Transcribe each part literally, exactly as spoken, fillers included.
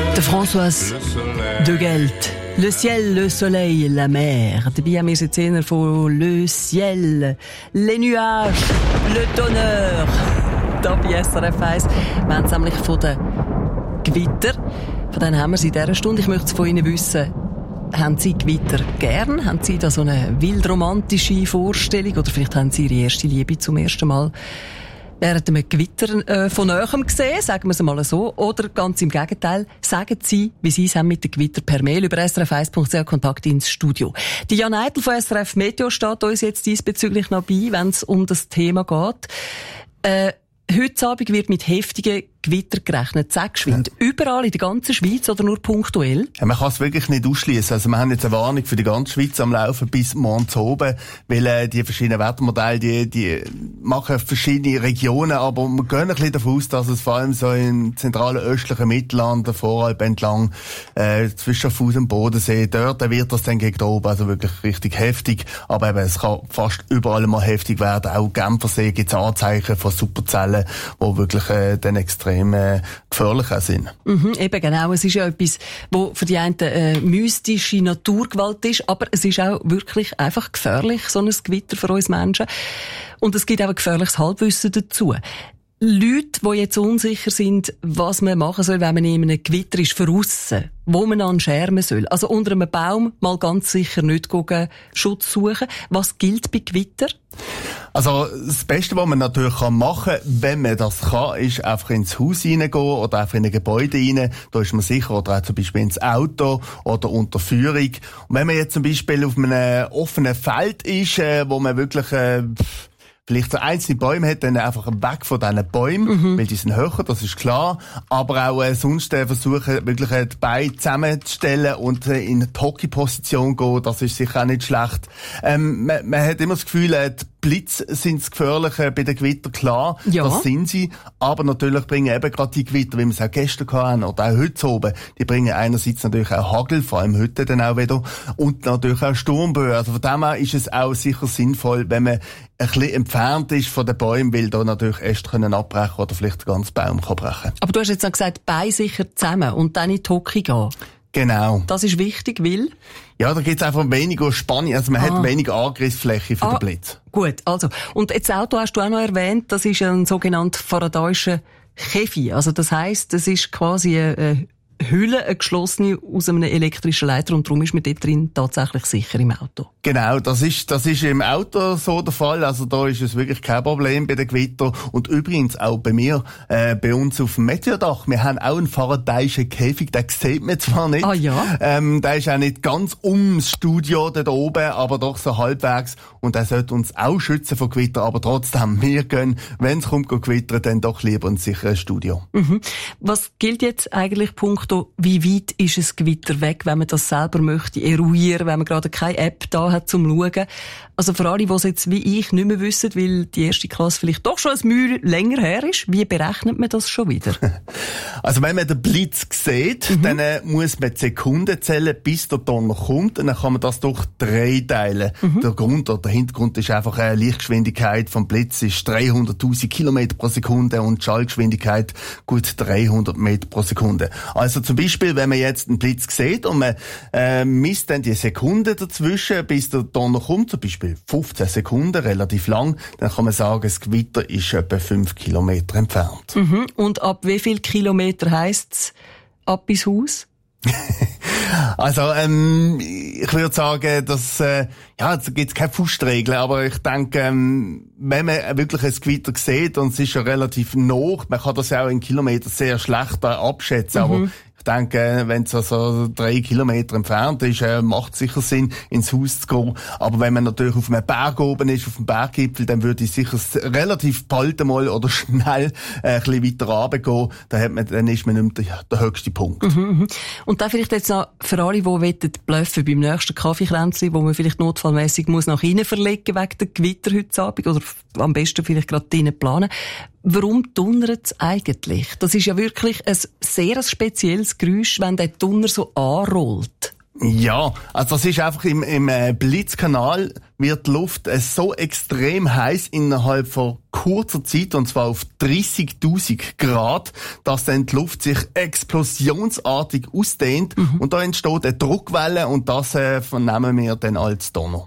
De Françoise de Gelt. Le ciel, le soleil, la mer. Dabei haben wir jetzt eher von Le ciel, les nuages, le donneur. Da bei S R F eins. Wir haben es nämlich von den Gewitter. Von denen haben wir sie in dieser Stunde. Ich möchte es von Ihnen wissen. Haben Sie Gewitter gern? Haben Sie da so eine wildromantische Vorstellung? Oder vielleicht haben Sie Ihre erste Liebe zum ersten Mal während einem Gewitter äh, von Nähem gesehen, sagen wir es mal so. Oder ganz im Gegenteil, sagen Sie, wie Sie es haben mit dem Gewitter per Mail über s r f eins punkt c h Kontakt ins Studio. Die Jan Eitel von S R F Meteo steht uns jetzt diesbezüglich noch bei, wenn es um das Thema geht. Äh, Heute Abend wird mit heftigen Gewitter gerechnet. Sag geschwind. Ja. Überall in der ganzen Schweiz oder nur punktuell? Ja, man kann es wirklich nicht ausschließen. Also wir haben jetzt eine Warnung für die ganze Schweiz am Laufen bis morgen zu oben, weil äh, die verschiedenen Wettermodelle, die, die machen verschiedene Regionen, aber wir gehen ein bisschen davon aus, dass es vor allem so im zentralen östlichen Mittelland, der Voralp entlang, äh, zwischen Fuß und Bodensee, dort da wird das dann gegen oben, also wirklich richtig heftig. Aber eben, es kann fast überall mal heftig werden. Auch Genfersee gibt es Anzeichen von Superzellen, die wirklich äh, dann extrem äh, gefährlich sind. Mhm, eben genau. Es ist ja etwas, wo für die einen äh, mystische Naturgewalt ist, aber es ist auch wirklich einfach gefährlich, so ein Gewitter für uns Menschen. Und es gibt auch ein gefährliches Halbwissen dazu. Leute, die jetzt unsicher sind, was man machen soll, wenn man in einem Gewitter ist, für aussen, wo man an schärmen soll. Also unter einem Baum mal ganz sicher nicht gucken, Schutz suchen. Was gilt bei Gewitter? Also das Beste, was man natürlich machen kann, wenn man das kann, ist einfach ins Haus reingehen oder einfach in ein Gebäude rein. Da ist man sicher. Oder auch zum Beispiel ins Auto oder unter Führung. Und wenn man jetzt zum Beispiel auf einem offenen Feld ist, äh, wo man wirklich Äh, vielleicht so einzelne Bäume hat, dann einfach weg von diesen Bäumen, mhm. weil die sind höher, das ist klar. Aber auch äh, sonst äh, versuchen, wirklich äh, die Beine zusammenzustellen und äh, in die Hockey-Position gehen, das ist sicher auch nicht schlecht. Ähm, man, man hat immer das Gefühl, äh, die Blitz sind das Gefährliche bei den Gewittern, klar, ja. Das sind sie. Aber natürlich bringen eben gerade die Gewitter, wie wir es auch gestern hatten oder auch heute oben, die bringen einerseits natürlich auch Hagel, vor allem heute dann auch wieder, und natürlich auch Sturmböen. Also von dem her ist es auch sicher sinnvoll, wenn man ein bisschen entfernt ist von den Bäumen, weil da natürlich Äste können abbrechen oder vielleicht der ganze Baum kann brechen. Aber du hast jetzt auch gesagt, Beine sicher zusammen und dann in die Hocke gehen. Genau. Das ist wichtig, weil? Ja, da gibt es einfach weniger Spannung, also man ah. hat weniger Angriffsfläche für ah, den Blitz. Gut, also. Und jetzt das Auto hast du auch noch erwähnt, das ist ein sogenannter faradäischer Käfig. Also das heisst, das ist quasi eine Hülle, eine geschlossene aus einem elektrischen Leiter und darum ist man dort drin tatsächlich sicher im Auto. Genau, das ist, das ist im Auto so der Fall. Also da ist es wirklich kein Problem bei den Gewittern. Und übrigens auch bei mir, äh, bei uns auf dem Meteordach, wir haben auch einen faradäischen Käfig, den sieht man zwar nicht. Ah ja? Ähm, der ist auch nicht ganz ums Studio dort oben, aber doch so halbwegs. Und der sollte uns auch schützen vor Gewitter, aber trotzdem, wir gehen, wenn es kommt, gewittern, dann doch lieber ins sichere Studio. Mhm. Was gilt jetzt eigentlich punkto, wie weit ist ein Gewitter weg, wenn man das selber möchte eruieren, wenn man gerade keine App da hat zum Schauen? Also für alle, die es jetzt wie ich nicht mehr wissen, weil die erste Klasse vielleicht doch schon ein Mühe länger her ist, wie berechnet man das schon wieder? Also wenn man den Blitz sieht, mhm. dann äh, muss man die Sekunden zählen, bis der Donner kommt, und dann kann man das durch drei teilen. Mhm. Der Grund oder der Hintergrund ist einfach eine Lichtgeschwindigkeit vom Blitz ist dreihunderttausend Kilometer pro Sekunde und die Schallgeschwindigkeit gut dreihundert Meter pro Sekunde. Also zum Beispiel, wenn man jetzt einen Blitz sieht und man äh, misst dann die Sekunden dazwischen, bis der Donner kommt, zum Beispiel fünfzehn Sekunden, relativ lang, dann kann man sagen, das Gewitter ist etwa fünf Kilometer entfernt. Mhm. Und ab wie viel Kilometer heisst's ab ins Haus? Also, ähm, ich würde sagen, dass, äh, ja, es gibt keine Faustregeln, aber ich denke, ähm, wenn man wirklich ein Gewitter sieht und es ist ja relativ nah, man kann das ja auch in Kilometern sehr schlecht abschätzen, mhm. aber ich denke, wenn es also drei Kilometer entfernt ist, äh, macht es sicher Sinn, ins Haus zu gehen. Aber wenn man natürlich auf einem Berg oben ist, auf dem Berggipfel, dann würde ich sicher relativ bald einmal oder schnell äh, ein bisschen weiter runtergehen. Dann, hat man, dann ist man nicht mehr der, der höchste Punkt. Mhm, und dann vielleicht jetzt noch für alle, die wollen bluffen beim nächsten Kaffeekränzchen, wo man vielleicht notfallmässig muss nach innen verlegen wegen der Gewitter heute Abend oder am besten vielleicht gerade drinnen planen. Warum donnert es eigentlich? Das ist ja wirklich ein sehr spezielles Geräusch, wenn der Donner so anrollt. Ja, also das ist einfach im, im Blitzkanal wird die Luft so extrem heiß innerhalb von kurzer Zeit, und zwar auf dreissigtausend Grad, dass dann die Luft sich explosionsartig ausdehnt mhm. und da entsteht eine Druckwelle und das äh, vernehmen wir dann als Donner.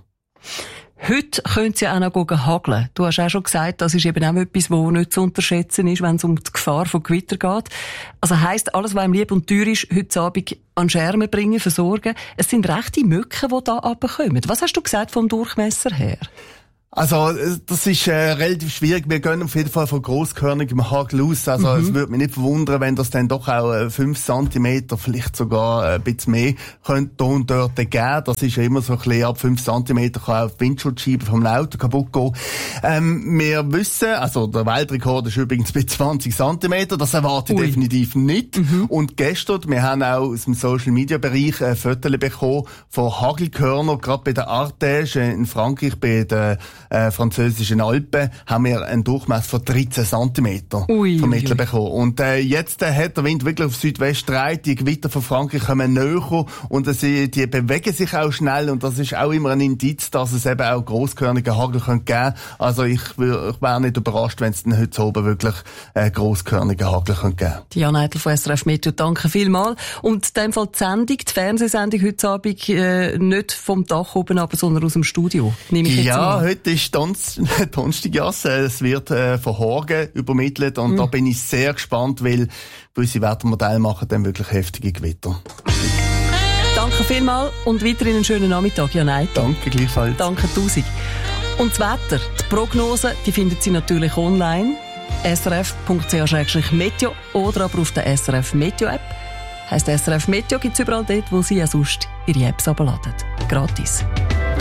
Heute können sie auch noch hageln. Du hast auch schon gesagt, das ist eben auch etwas, was nicht zu unterschätzen ist, wenn es um die Gefahr von Gewitter geht. Also heisst, alles, was ihm lieb und teuer ist, heute Abend an Schermen bringen, versorgen. Es sind rechte Mücken, die da runterkommen. Was hast du gesagt vom Durchmesser her? Also, das ist äh, relativ schwierig. Wir gehen auf jeden Fall von grosskörnigem Hagel aus. Also, mhm. es würde mich nicht verwundern, wenn das dann doch auch äh, fünf Zentimeter, vielleicht sogar äh, ein bisschen mehr, könnte da und dort geben. Das ist ja immer so ein bisschen, ab fünf Zentimeter kann auch die Windschutzscheibe vom Auto kaputt gehen. Ähm, wir wissen, also der Weltrekord ist übrigens bei zwanzig Zentimeter. Das erwarte ich Ui. definitiv nicht. Mhm. Und gestern, wir haben auch aus dem Social-Media-Bereich ein Foto bekommen von Hagelkörnern, gerade bei der Ardèche in Frankreich, bei der Äh, französischen Alpen, haben wir einen Durchmesser von dreizehn Zentimeter vermittelt bekommen. Und äh, jetzt äh, hat der Wind wirklich auf Südwest gedreht, die Gewitter von Frankreich kommen näher und äh, sie, die bewegen sich auch schnell und das ist auch immer ein Indiz, dass es eben auch grosskörnige Hagel geben könnte. Also ich, ich wäre nicht überrascht, wenn es dann heute oben wirklich äh, grosskörnige Hagel geben könnte. Jan Eitel von S R F Meteo, danke vielmals. Und in dem Fall die Sendung, die Fernsehsendung heute Abend, äh, nicht vom Dach oben aber, sondern aus dem Studio, nehme ich jetzt Ja, mal. heute ist Donnerstagjasse. Es wird äh, von Horgen übermittelt und mhm. da bin ich sehr gespannt, weil gewisse Wettermodelle machen dann wirklich heftige Gewitter. Danke vielmals und weiterhin einen schönen Nachmittag, Jan Eitel. Danke, gleichfalls. Danke tausend. Und das Wetter, die Prognose, die finden Sie natürlich online, s r f punkt c h slash meteo oder aber auf der S R F Meteo App. Heisst S R F Meteo gibt es überall dort, wo Sie ja sonst Ihre Apps herunterladen. Gratis.